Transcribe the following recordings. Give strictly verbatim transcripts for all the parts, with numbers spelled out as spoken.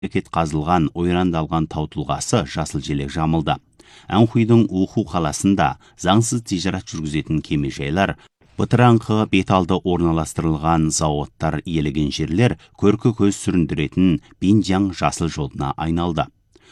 Мемлекет қазылған, ойрандалған тау тұлғасы жасыл желек жамылды. Анхуйдың Уху қаласында заңсыз тижарат жүргізетін кемежайлар, бытыраңқы беталды орналастырылған зауыттар иелеген жерлер көркі көз сүріндіретін Бинджаң жасыл жолына айналды.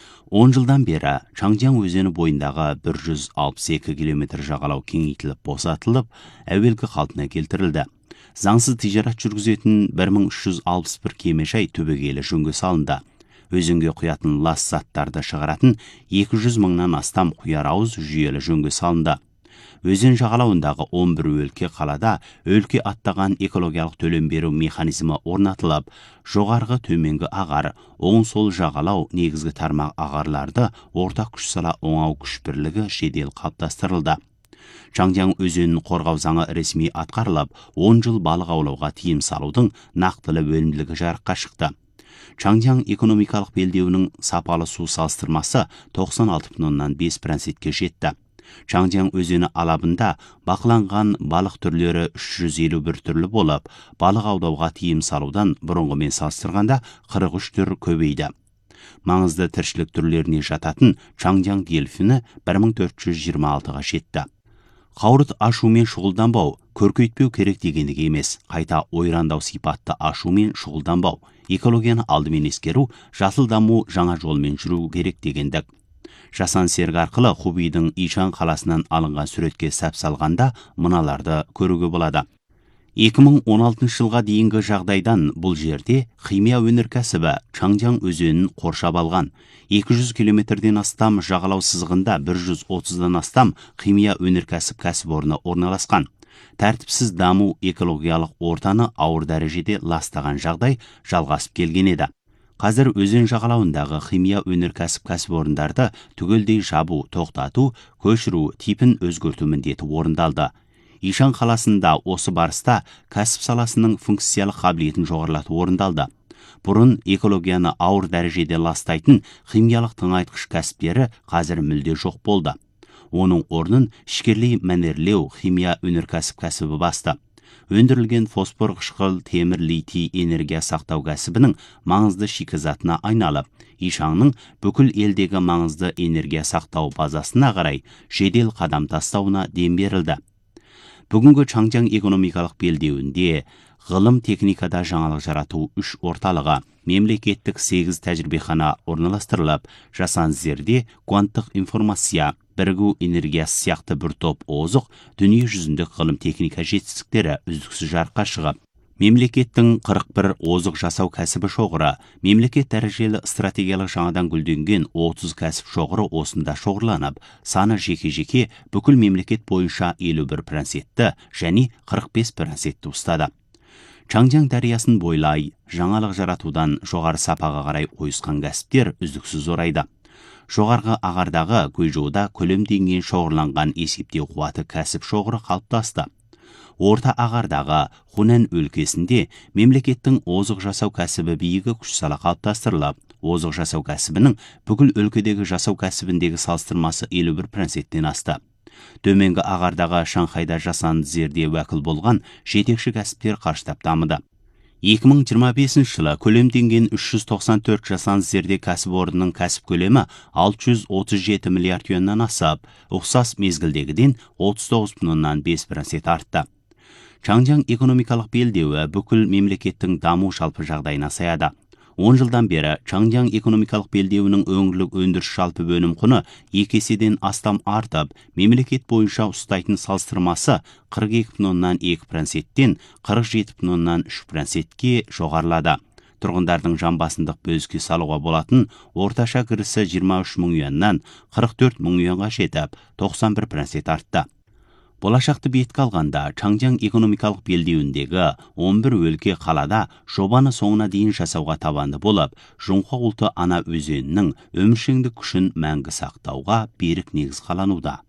он жылдан бері Чаңжаң өзені бойындағы бір жүз алпыс екі километр жағалау кеңейтіліп босатылып, әуелгі қалпына келтірілді. Заңсыз тижарат жүргізетін бір мың үш жүз алпыс бір кемежай түбегейлі жөнге салынды. Өзенге құятын лас заттарды шығаратын екі жүз мыңнан астам құяр ауыз жүйелі жөнге салынды. Өзен жағалауындағы он бір өлке қалада өлке аттаған экологиялық төлем беру механизмі орнатылып, жоғарғы төменгі ағар, оң сол жағалау негізгі тармақ ағарларды ортақ күш сала оңау күш бірлігі жедел қалыптастырылды. Чаңжаң өзенін қорғау заңы ресми атқарылып, он жыл балық аулауға тыйым салудың нақтылы өнімділігі жарыққа шықты. Чаңжаң экономикалық белдеуінің сапалы су салыстырмасы тоқсан алты бүтін оннан бес процентке жетті. Чаңжаң өзені алабында бақыланған балық түрлері үш жүз елу бір түрлі болып, балық аулауға тыйым салудан бұрынғымен салыстырғанда қырық үш түр көбейді. Маңызды тіршілік түрлеріне жататын Чаңжаң дельфині бір мың төрт жүз жиырма алтыға жетті. Қауырт ашумен шұғылданбау, көркейтпеу керек дегендігі емес, қайта ойрандау сипатты ашумен шұғылданбау, экологияны алдымен ескеру, жасыл даму жаңа жолмен жүру керек дегендік. Жасан серік арқылы Хубейдің Ишан қаласынан алынған суретке сәп салғанда мыналарды көруге болады. екі мың он алтыншы жылға дейінгі жағдайдан бұл жерде химия өнеркәсібі Чаңжаң өзенін қоршап алған. екі жүз километрден астам жағалау сызығында бір жүз отыздан астам химия өнеркәсіп кәсіпорны орналасқан. Тәртіпсіз даму экологиялық ортаны ауыр дәрежеде ластаған жағдай жалғасып келген еді. Қазір өзен жағалауындағы химия өнеркәсіп кәсіпорындарды түгелдей жабу, тоқтату, көшіру, типін өзгерту міндеті орындалды. Ишан қаласында осы барыста кәсіп саласының функциялық қабілетін жоғарылату орындалды. Бұрын экологияны ауыр дәрежеде ластайтын химиялық тыңайтқыш кәсіптері қазір мүлде жоқ болды. Оның орнын ішкерлей мәнерлеу химия өнеркәсіп кәсібі басты. Өндірілген фосфор, қышқыл, темір, литий энергия сақтау кәсібінің маңызды шикізатына айналып, Ишанның бүкіл елдегі маңызды энергия сақтау базасына қарай жедел қадам тастауына дем берілді. Бүгінгі Чаңжаң экономикалық белдеуінде ғылым техникада жаңалық жарату үш орталығы, мемлекеттік сегіз тәжірибехана орналастырылып, жасан зерде, кванттық информация, бірігу энергиясы сияқты бір топ озық дүние жүзіндік ғылым техника жетістіктері үздіксіз жарыққа шығып, мемлекеттің қырық бір озық жасау кәсібі шоғыры, мемлекет дәрежелі стратегиялық жаңадан гүлденген отыз кәсіп шоғыры осында шоғырланып, саны жеке-жеке бүкіл мемлекет бойынша елу бір процентті және қырық бес процентті ұстады. Чаңжаң дариясын бойлай, жаңалық жаратудан жоғары сапаға қарай ойысқан кәсіптер үздіксіз орайды. Жоғарғы ағардағы көйжоуда көлем деңгейін шоғырланған есептеу қуаты кәсіп шоғыры қалыптасты. Орта ағардағы Хунан өлкесінде мемлекеттің озық жасау кәсібі биігі күш сала қалыптастырылып, озық жасау кәсібінің бүкіл өлкедегі жасау кәсібіндегі салыстырмасы елу бір проценттен асты. Төменгі ағардағы Шанхайда жасан зерде уәкіл болған жетекші кәсіптер қарыштап дамыды. екі мың жиырма бесінші жылы көлемденген үш жүз тоқсан төрт жасан зерде кәсіпорынның кәсіп көлемі алты жүз отыз жеті миллиард юаннан асып, ұқсас мезгілдегіден отыз тоғыз бүтін оннан бес процент артты. Чаңжаң экономикалық белдеуі бүкіл мемлекеттің даму жалпы жағдайына саяды. он жылдан бері Чаңжаң экономикалық белдеуінің өңірлік өндіріс жалпы өнім құны екі еседен астам артып, мемлекет бойынша ұстайтын салыстырмасы қырық екі бүтін оннан екі проценттен қырық жеті бүтін оннан үш процентке жоғарылады. Тұрғындардың жан басындық бөліске салуға болатын орташа кірісі жиырма үш мың юаннан қырық төрт мың юанға жетіп, тоқсан бір процент артты. Болашақты бетке алғанда, Чаңжаң экономикалық белдеуіндегі он бір өлке қалада жобаны соңына дейін жасауға табанды болып, Жоңқа ұлты ана өзенінің өміршеңдік күшін мәңгі сақтауға берік негіз қалануда.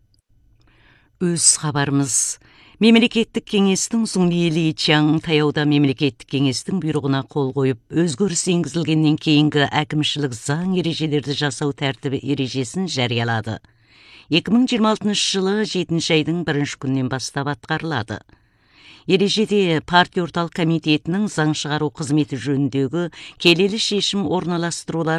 Өз хабарымыз. Мемлекеттік кеңестің Зуңли Чаң таяуда мемлекеттік кеңестің бұйрығына қол қойып, өзгеріс енгізілгеннен кейінгі әкімшілік заң ережелерді жасау тәртібі ережесін жариялады. екі мың жиырма алтыншы жылы жетінші айдың бірінші күннен бастап атқарылады. Ережеде партия орталық комитетінің заң шығару қызметі жөніндегі келелі шешім орналастырулар